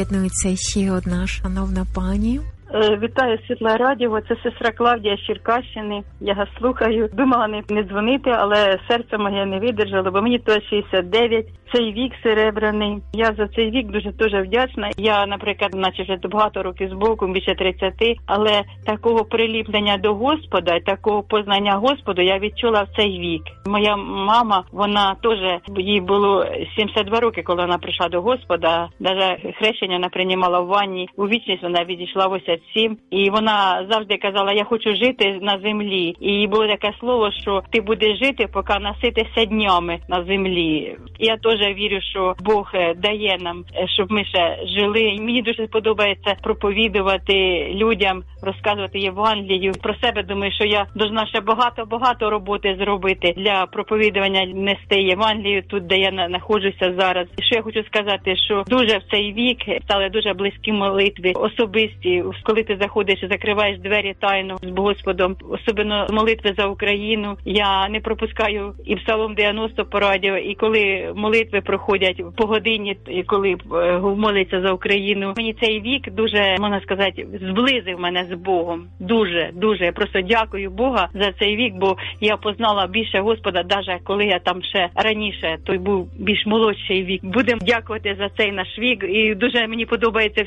Єднується ще одна шановна пані. Вітаю, Світла Радіо, це сестра Клавдія з Черкащини. Я вас слухаю. Думала не дзвонити, але серце моє не видержало, бо мені то 69. Цей вік серебряний. Я за цей вік дуже вдячна. Я, наприклад, наче вже багато років з Богу, більше 30, але такого приліплення до Господа, такого познання Господу я відчула в цей вік. Моя мама, вона теж, їй було 72 роки, коли вона прийшла до Господа. Навіть хрещення вона приймала в ванні. У вічність вона відійшла 87. І вона завжди казала, я хочу жити на землі. І їй було таке слово, що ти будеш жити, поки наситися днями на землі. Я теж вірю, що Бог дає нам, щоб ми ще жили. І мені дуже подобається проповідувати людям, розказувати Євангелію. Про себе думаю, що я должна ще багато роботи зробити для проповідування, нести Євангелію тут, де я знаходжуся зараз. І що я хочу сказати, що дуже в цей вік стали дуже близькі молитви, особисті. Коли ти заходиш і закриваєш двері тайно з Господом, особливо молитви за Україну. Я не пропускаю і Псалом 90 по радіо, і коли молитви проходять по годині, і коли моляться за Україну. Мені цей вік дуже, можна сказати, зблизив мене з Богом. Дуже. Я просто дякую Бога за цей вік, бо я познала більше Господа, навіть коли я там ще раніше, той був більш молодший вік. Будемо дякувати за цей наш вік. І дуже мені подобається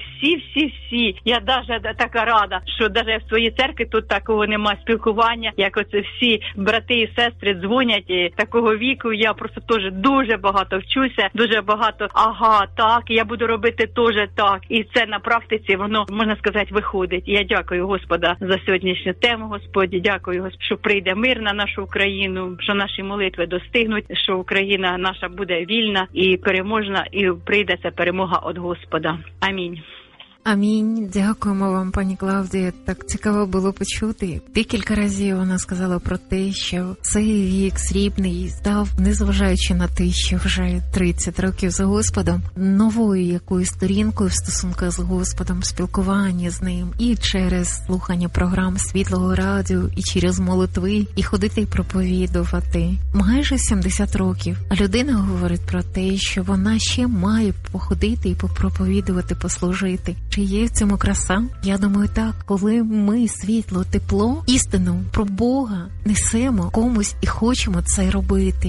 всі. Я навіть така рада, що навіть в своїй церкві тут такого немає спілкування, як оце всі брати і сестри дзвонять такого віку. Я просто теж дуже багато вчуся, дуже багато, так, я буду робити теж так. І це на практиці, воно, можна сказати, виходить. І я дякую Господа за сьогоднішню тему, Господі, дякую, що прийде мир на нашу Україну, що наші молитви достигнуть, що Україна наша буде вільна і переможна, і прийде ця перемога від Господа. Амінь. Амінь. Дякуємо вам, пані Клавдія. Так цікаво було почути. Декілька разів вона сказала про те, що цей вік срібний став, незважаючи на те, що вже 30 років з Господом, новою якоюсь сторінкою в стосунках з Господом, спілкування з ним і через слухання програм Світлого Радіо, і через молитви, і ходити і проповідувати. Майже 70 років. А людина говорить про те, що вона ще має походити і попроповідувати, послужити. Чи є в цьому краса? Я думаю, так. Коли ми світло, тепло, істину про Бога несемо комусь і хочемо це робити.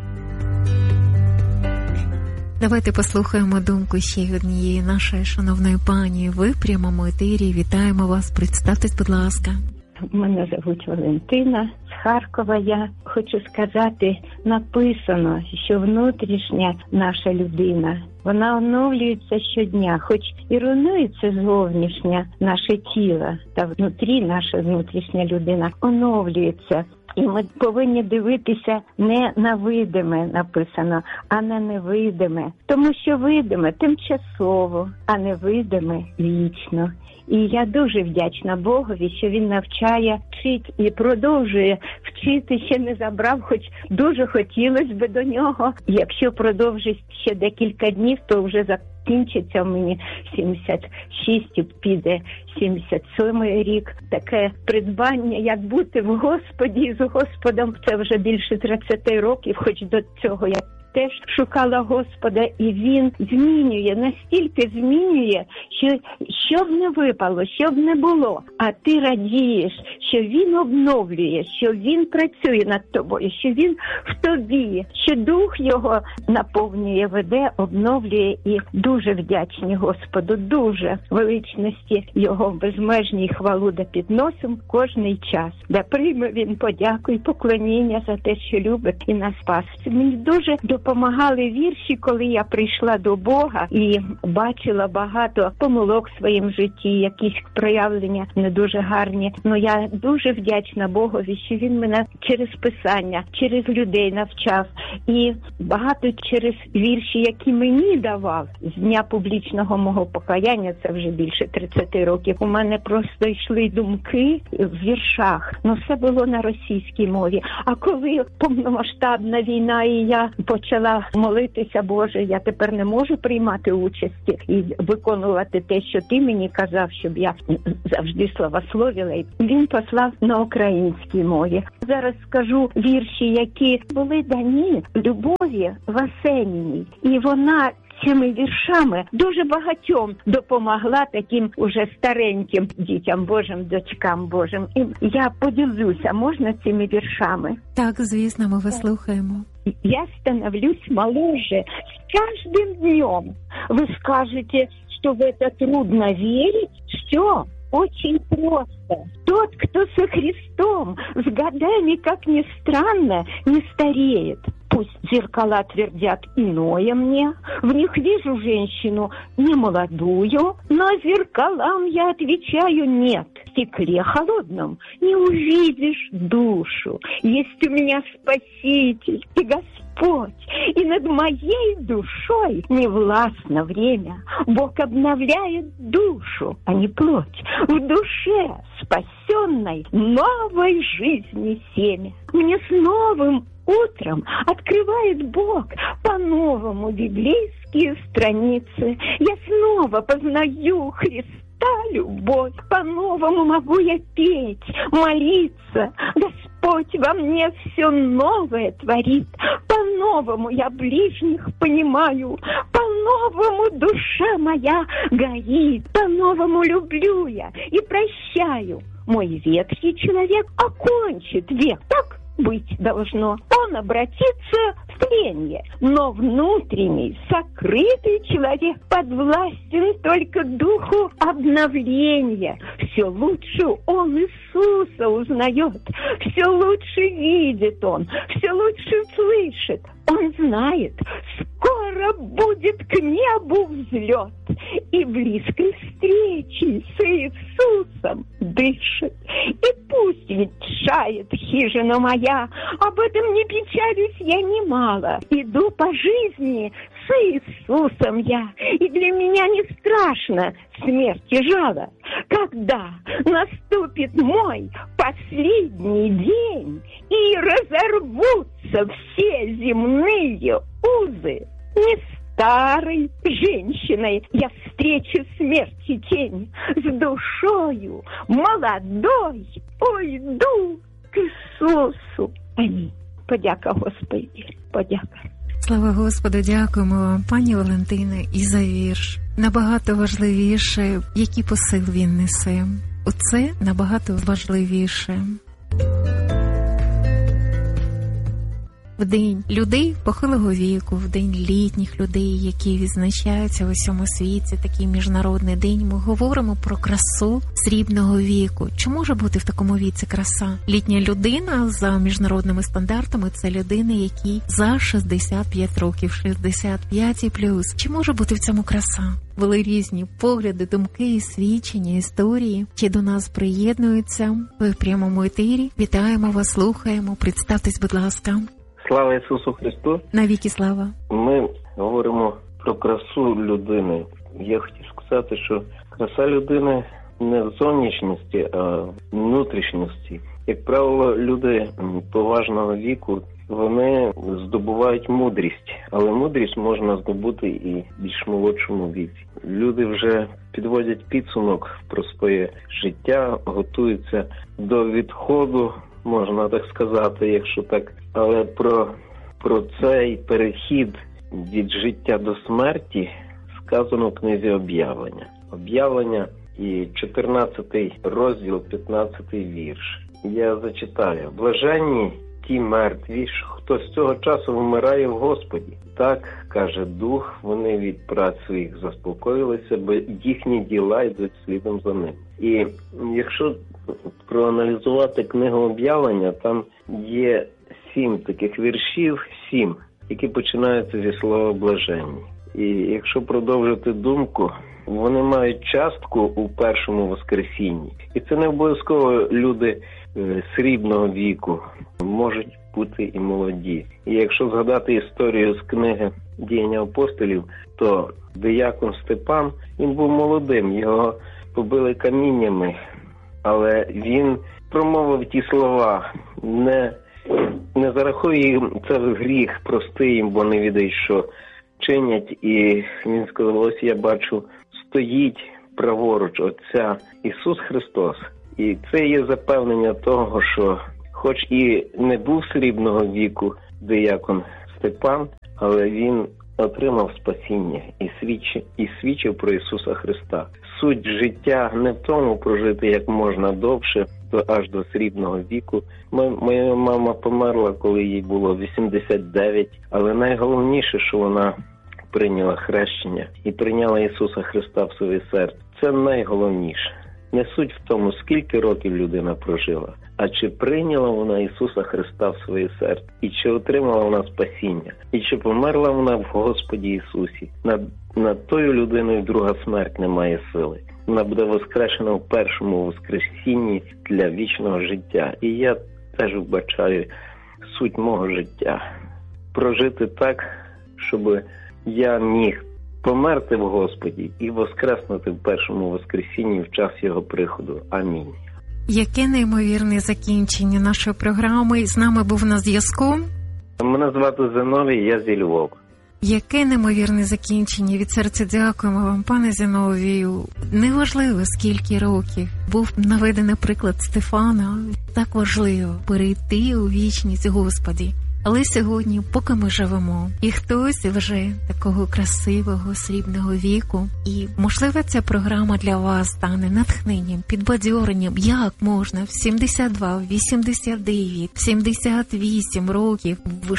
Давайте послухаємо думку ще однієї нашої шановної пані. Ви в прямому етері. Вітаємо вас. Представтесь, будь ласка. Мене звуть Валентина з Харкова. Я хочу сказати, написано, що внутрішня наша людина, вона оновлюється щодня, хоч і руйнується зовнішня наше тіло, та внутрі наша внутрішня людина оновлюється. І ми повинні дивитися не на видиме, написано, а на невидиме. Тому що видиме тимчасово, а невидиме вічно. І я дуже вдячна Богові, що він навчає, вчить і продовжує вчити, ще не забрав, хоч дуже хотілося б до нього. Якщо продовжить ще декілька днів, то вже закінчиться в мені 76 і піде 77 рік. Таке придбання, як бути в Господі і з Господом, це вже більше 30 років, хоч до цього я теж шукала Господа, і він змінює, настільки змінює, що б не випало, що б не було, а ти радієш, що він обновлює, що він працює над тобою, що він в тобі, що дух його наповнює, веде, обновлює, і дуже вдячні Господу, дуже величності його безмежній хвалу да підносимо кожний час, де прийме він подяку і поклоніння за те, що любить і нас спас. Мені дуже допомагали вірші, коли я прийшла до Бога і бачила багато помилок в своєму житті, якісь проявлення не дуже гарні. Но я дуже вдячна Богові, що він мене через писання, через людей навчав. І багато через вірші, які мені давав з дня публічного мого покаяння, це вже більше 30 років. У мене просто йшли думки в віршах. Все було на російській мові. А коли повномасштабна війна, і я почала молитися, Боже, я тепер не можу приймати участі і виконувати те, що ти мені казав, щоб я завжди славословила. І він послав на українській мові. Зараз скажу вірші, які були дані Любові Васеніній. І вона цими віршами дуже багатьом допомогла таким уже стареньким дітям Божим, дочкам Божим. І я поділюся, можна цими віршами? Так, звісно, ми вас слухаємо. Я становлюсь моложе с каждым днем. Вы скажете, что в это трудно верить? Все очень просто. Тот, кто со Христом, с годами, как ни странно, не стареет. Пусть зеркала твердят иное мне, в них вижу женщину не молодую, но зеркалам я отвечаю нет. В стекле холодном не увидишь душу. Есть у меня Спаситель и Господь, и над моей душой не властно время. Бог обновляет душу, а не плоть. В душе спасенной новой жизни семя. Мне с новым утром открывает Бог по-новому библейские страницы. Я снова познаю Христа любовь. По-новому могу я петь, молиться. Господь во мне все новое творит. По-новому я ближних понимаю. По-новому душа моя горит. По-новому люблю я и прощаю. Мой ветхий человек окончит век. Так быть должно. Он обратится в тление. Но внутренний, сокрытый человек подвластен только духу обновления. Все лучше он Иисуса узнает. Все лучше видит он. Все лучше слышит. Он знает, скоро будет к небу взлет. И близкой встречи с Иисусом дышит. И пусть ветшает хижина моя, об этом не печалюсь я немало. Иду по жизни с Иисусом я, и для меня не страшно смерти жало. Когда наступит мой последний день, и разорвутся все земные узы, не старой женщиной я встречу смерти тень, с душою молодой уйду к Ісусу. Амінь. Подяка Господі. Подяка. Слава Господу, дякуємо вам, пані Валентине, і за вірш. Набагато важливіше, який посил він несе. Оце набагато важливіше. В день людей похилого віку, в день літніх людей, які відзначаються в усьому світі, такий міжнародний день, ми говоримо про красу срібного віку. Чи може бути в такому віці краса? Літня людина за міжнародними стандартами – це людина, якій за 65 років, 65 і плюс. Чи може бути в цьому краса? Були різні погляди, думки, свідчення, історії. Чи до нас приєднуються? Ви в прямому етері. Вітаємо вас, слухаємо. Представтесь, будь ласка. Слава Ісусу Христу! Навіки слава! Ми говоримо про красу людини. Я хотів сказати, що краса людини не в зовнішності, а в внутрішності. Як правило, люди поважного віку, вони здобувають мудрість, але мудрість можна здобути і в більш молодшому віці. Люди вже підводять підсумок про своє життя, готуються до відходу, можна так сказати, якщо так. Але про цей перехід від життя до смерті сказано в книзі Об'явлення. Об'явлення і 14 розділ, 15 вірш. Я зачитаю. «Блаженні ті мертві, хто з цього часу вмирає в Господі. Так, каже Дух, вони від праць своїх заспокоїлися, бо їхні діла йдуть слідом за ним». І якщо проаналізувати книгу Об'явлення, там є 7 таких віршів, 7, які починаються зі слова «блаженні». І якщо продовжити думку, вони мають частку у першому воскресінні. І це не обов'язково люди срібного віку, можуть бути і молоді. І якщо згадати історію з книги «Діяння апостолів», то диякон Степан, він був молодим, його побили каміннями, але він промовив ті слова: не зарахуй їм це в гріх, прости їм, бо не відають, що чинять. І він сказав: ось я бачу, стоїть праворуч Отця Ісус Христос. І це є запевнення того, що хоч і не був срібного віку диякон Степан, але він отримав спасіння і свідчив про Ісуса Христа. Суть життя не в тому прожити як можна довше, аж до срібного віку. Моя мама померла, коли їй було 89, але найголовніше, що вона прийняла хрещення і прийняла Ісуса Христа в своє серце. Це найголовніше. Не суть в тому, скільки років людина прожила, а чи прийняла вона Ісуса Христа в своє серце, і чи отримала вона спасіння, і чи померла вона в Господі Ісусі. Над тою людиною друга смерть не має сили. Вона буде воскрешена в першому воскресінні для вічного життя. І я теж вбачаю суть мого життя. Прожити так, щоб я міг померти в Господі і воскреснути в першому воскресінні в час Його приходу. Амінь. Яке неймовірне закінчення нашої програми. З нами був на зв'язку. Мене звати Зиновій, я зі Львова. Яке неймовірне закінчення. Від серця дякуємо вам, пане Зиновію. Неважливо, скільки років. Був наведений приклад Стефана. Так важливо перейти у вічність Господі. Але сьогодні, поки ми живемо, і хтось вже такого красивого, срібного віку, і, можливо, ця програма для вас стане натхненням, підбадьоренням, як можна в 72, в 89, в 78 років, в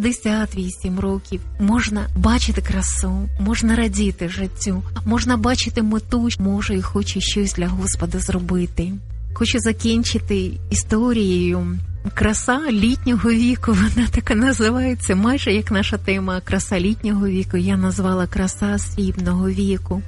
68 років можна бачити красу, можна радіти життю, можна бачити мету, може і хоче щось для Господа зробити. Хочу закінчити історією. Краса літнього віку, вона така називається, майже як наша тема краса літнього віку, я назвала краса срібного віку.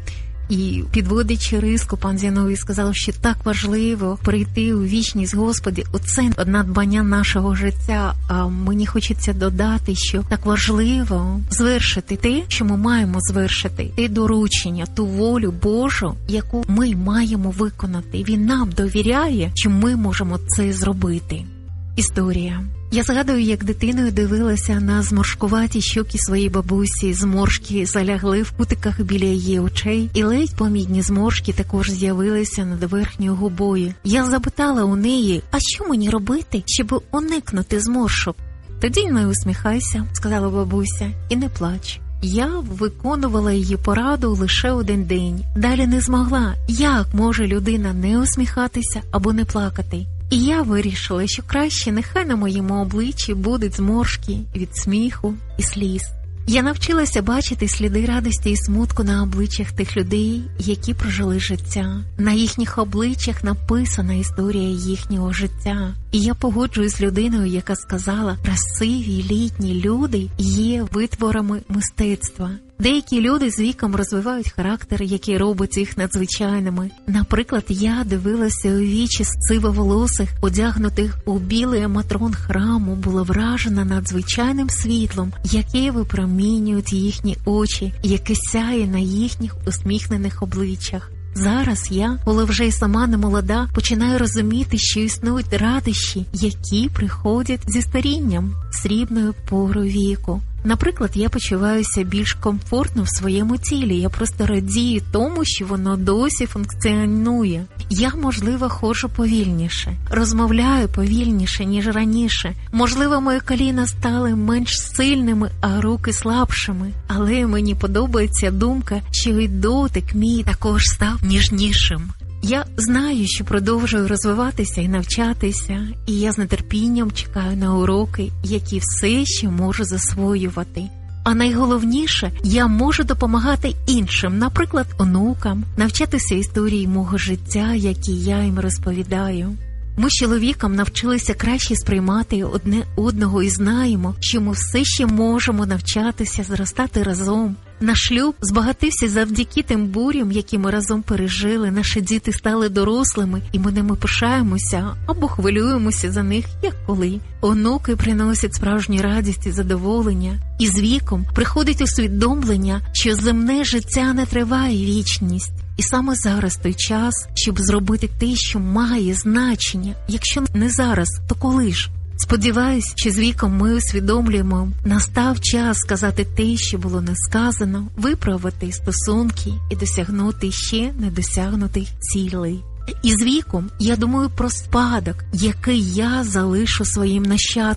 І підводячи риску, пан Зіновій сказав, що так важливо прийти у вічність Господі. Оце надбання нашого життя. А мені хочеться додати, що так важливо звершити те, що ми маємо звершити. Те доручення, ту волю Божу, яку ми маємо виконати. Він нам довіряє, що ми можемо це зробити. Історія. Я згадую, як дитиною дивилася на зморшкуваті щоки своєї бабусі. Зморшки залягли в кутиках біля її очей, і ледь помітні зморшки також з'явилися над верхньою губою. Я запитала у неї, а що мені робити, щоб уникнути зморшок? Тоді не усміхайся, сказала бабуся, і не плач. Я виконувала її пораду лише один день. Далі не змогла. Як може людина не усміхатися або не плакати? І я вирішила, що краще нехай на моєму обличчі будуть зморшки від сміху і сліз. Я навчилася бачити сліди радості і смутку на обличчях тих людей, які прожили життя. На їхніх обличчях написана історія їхнього життя. І я погоджуюсь з людиною, яка сказала, красиві літні люди є витворами мистецтва. Деякі люди з віком розвивають характер, який робить їх надзвичайними. Наприклад, я дивилася у вічі сивоволосих, одягнутих у білий матрон храму, була вражена надзвичайним світлом, яке випромінюють їхні очі, яке сяє на їхніх усміхнених обличчях. Зараз я, коли вже й сама не молода, починаю розуміти, що існують радощі, які приходять зі старінням, срібною порою віку. Наприклад, я почуваюся більш комфортно в своєму тілі. Я просто радію тому, що воно досі функціонує. Я, можливо, ходжу повільніше, розмовляю повільніше, ніж раніше. Можливо, мої коліна стали менш сильними, а руки слабшими. Але мені подобається думка, що і дотик мій також став ніжнішим. Я знаю, що продовжую розвиватися і навчатися, і я з нетерпінням чекаю на уроки, які все ще можу засвоювати. А найголовніше, я можу допомагати іншим, наприклад, онукам, навчатися історії мого життя, які я їм розповідаю. Ми з чоловіком навчилися краще сприймати одне одного і знаємо, що ми все ще можемо навчатися зростати разом. Наш шлюб збагатився завдяки тим бурям, які ми разом пережили. Наші діти стали дорослими, і ми ними пишаємося або хвилюємося за них, як коли. Онуки приносять справжню радість і задоволення. І з віком приходить усвідомлення, що земне життя не триває вічність. І саме зараз той час, щоб зробити те, що має значення. Якщо не зараз, то коли ж? Сподіваюсь, що з віком ми усвідомлюємо, настав час сказати те, що було не сказано, виправити стосунки і досягнути ще недосягнутих цілей. І з віком я думаю про спадок, який я залишу своїм нащадкам.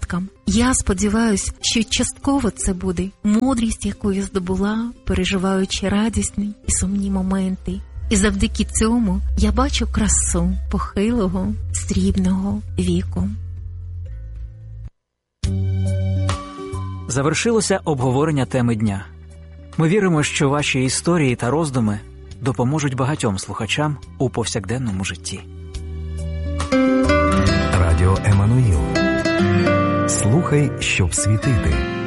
Я сподіваюся, що частково це буде мудрість, яку я здобула, переживаючи радісні і сумні моменти. І завдяки цьому я бачу красу похилого, срібного віку. Завершилося обговорення теми дня. Ми віримо, що ваші історії та роздуми допоможуть багатьом слухачам у повсякденному житті. Радіо Еммануїл. Слухай, щоб світити.